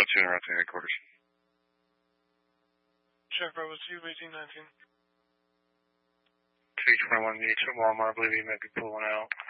2 interrupting headquarters. Check Bravo 2, 1819. 321 needs some Walmart. I believe he might be pulling out.